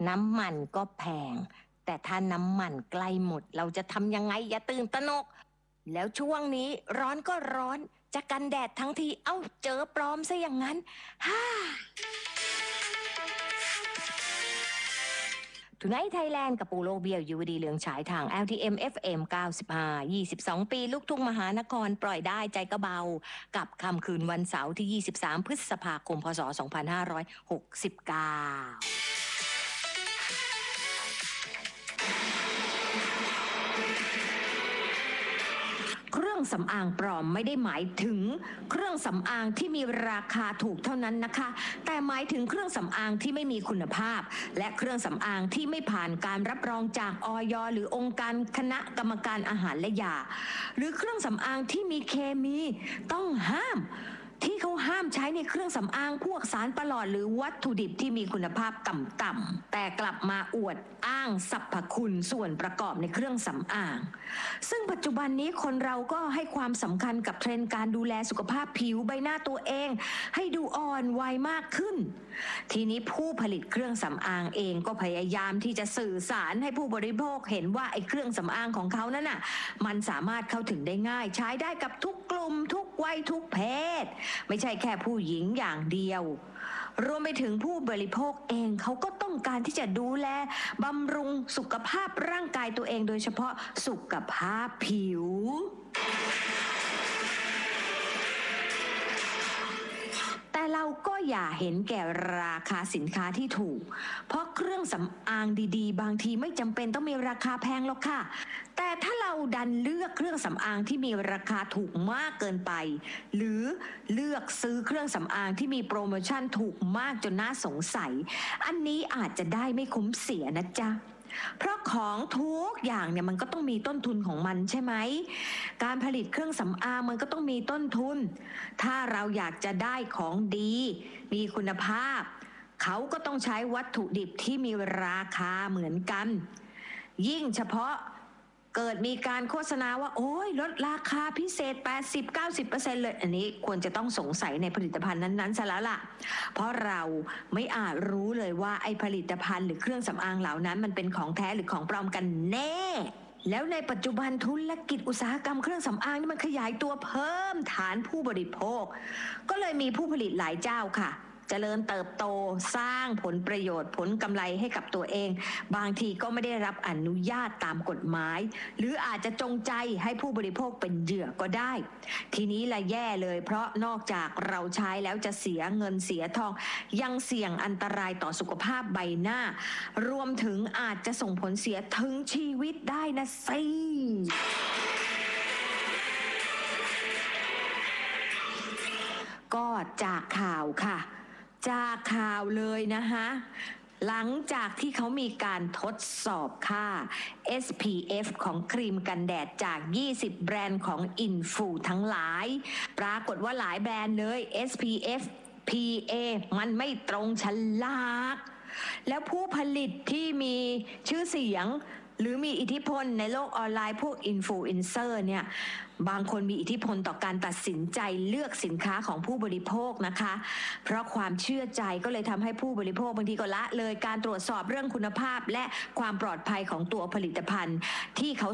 น้ำมันก็แพงแต่ถ้าน้ำมันใกล้หมดเราจะทำยังไงอย่าตื่นตระหนกแล้วช่วงนี้ร้อนก็ร้อนจะกันแดดทั้งทีเจอปลอมซะอย่างนั้นฮ่าทุนไนท์ไทยแลนด์กับปูโลเบียวยูดีเหลืองฉายทาง LTM FM 95 22 ปีลูกทุ่งมหานครปล่อยได้ใจก็เบากับค่ำคืนวันเสาร์ที่23พฤษภาคมพศ2569เครื่องสำอางปลอมไม่ได้หมายถึงเครื่องสำอางที่มีราคาถูกเท่านั้นนะคะแต่หมายถึงเครื่องสำอางที่ไม่มีคุณภาพและเครื่องสำอางที่ไม่ผ่านการรับรองจากอย.หรือองค์การคณะกรรมการอาหารและยาหรือเครื่องสำอางที่มีเคมีต้องห้ามที่เขาห้ามใช้ในเครื่องสำอางพวกสารประหลอดหรือวัตถุดิบที่มีคุณภาพต่ำๆแต่กลับมาอวดอ้างสรรพคุณส่วนประกอบในเครื่องสำอางซึ่งปัจจุบันนี้คนเราก็ให้ความสำคัญกับเทรนด์การดูแลสุขภาพผิวใบหน้าตัวเองให้ดูอ่อนวัยมากขึ้นทีนี้ผู้ผลิตเครื่องสำอางเองก็พยายามที่จะสื่อสารให้ผู้บริโภคเห็นว่าไอ้เครื่องสำอางของเขานั้นน่ะมันสามารถเข้าถึงได้ง่ายใช้ได้กับทุกกลุ่มทุกวัยทุกเพศไม่ใช่แค่ผู้หญิงอย่างเดียวรวมไปถึงผู้บริโภคเองเขาก็ต้องการที่จะดูแลบำรุงสุขภาพร่างกายตัวเองโดยเฉพาะสุขภาพผิวแต่เราก็อย่าเห็นแก่ราคาสินค้าที่ถูกเพราะเครื่องสำอางดีๆบางทีไม่จำเป็นต้องมีราคาแพงหรอกค่ะแต่ถ้าเราดันเลือกเครื่องสำอางที่มีราคาถูกมากเกินไปหรือเลือกซื้อเครื่องสำอางที่มีโปรโมชั่นถูกมากจนน่าสงสัยอันนี้อาจจะได้ไม่คุ้มเสียนะจ๊ะเพราะของทุกอย่างเนี่ยมันก็ต้องมีต้นทุนของมันใช่ไหมการผลิตเครื่องสำอางมันก็ต้องมีต้นทุนถ้าเราอยากจะได้ของดีมีคุณภาพเขาก็ต้องใช้วัตถุดิบที่มีราคาเหมือนกันยิ่งเฉพาะเกิดมีการโฆษณาว่าโอ้ยลดราคาพิเศษ 80-90% เลยอันนี้ควรจะต้องสงสัยในผลิตภัณฑ์นั้นๆซะแล้วล่ะเพราะเราไม่อาจรู้เลยว่าไอ้ผลิตภัณฑ์หรือเครื่องสำอางเหล่านั้นมันเป็นของแท้หรือของปลอมกันแน่แล้วในปัจจุบันธุรกิจอุตสาหกรรมเครื่องสำอางนี่มันขยายตัวเพิ่มฐานผู้บริโภคก็เลยมีผู้ผลิตหลายเจ้าค่ะเจริญเติบโตสร้างผลประโยชน์ผลกำไรให้กับตัวเองบางทีก็ไม่ได้รับอนุญาตตามกฎหมายหรืออาจจะจงใจให้ผู้บริโภคเป็นเหยื่อก็ได้ทีนี้ละแย่เลยเพราะนอกจากเราใช้แล้วจะเสียเงินเสียทองยังเสี่ยงอันตรายต่อสุขภาพใบหน้ารวมถึงอาจจะส่งผลเสียถึงชีวิตได้นะสิก็จากข่าวค่ะจากข่าวเลยนะคะหลังจากที่เขามีการทดสอบค่า SPF ของครีมกันแดดจาก20แบรนด์ของอินฟูทั้งหลายปรากฏว่าหลายแบรนด์เลย SPF PA มันไม่ตรงฉลากแล้วผู้ผลิตที่มีชื่อเสียงหรือมีอิทธิพลในโลกออนไลน์พวกอินฟลูเอนเซอร์เนี่ยบางคนมีอิทธิพลต่อการตัดสินใจเลือกสินค้าของผู้บริโภคนะคะเพราะความเชื่อใจก็เลยทำให้ผู้บริโภคบางทีก็ละเลยการตรวจสอบเรื่องคุณภาพและความปลอดภัยของตัวผลิตภัณฑ์ที่เขา